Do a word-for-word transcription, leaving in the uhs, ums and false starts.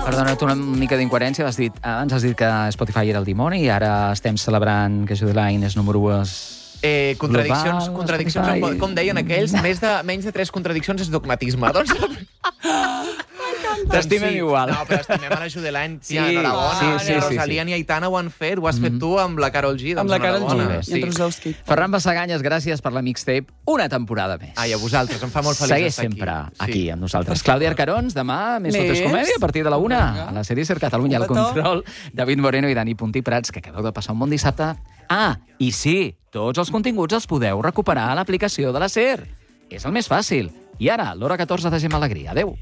Perdona, tu una mica d'incoherència. Has dit, abans has dit que Spotify era el dimoni i ara estem celebrant que Judy Line és número u. Eh, contradiccions, global, contradiccions Spotify. com deien aquells, més de, menys de tres contradiccions és dogmatisme. Doncs... T'estimem sí. igual. No, però estimem a la Judy Line. Sí, Tia, enhorabona. sí, sí, sí, Rosalia sí. ni Aitana ho han fet. Ho has fet tu amb la Karol G. Doncs Amb la Karol G enhorabona. i en Trusowski. Ferran Bassaganyes, gràcies per la mixtape. Una temporada més. Ai, a vosaltres, em fa molt feliç Segueix estar aquí. sempre aquí, Sí. amb nosaltres. Clàudia Arcarons, demà, més Més. Tot és Comèdia, a partir de la una, Vinga. a la sèrie Ser Catalunya, al Un petó. control, David Moreno i Dani Puntí Prats, que acabeu de passar un bon dissabte. Ah, i sí, tots els continguts els podeu recuperar a l'aplicació de la SER. És el més fàcil. I ara, l'hora catorze de Gemma Alegria. Adéu.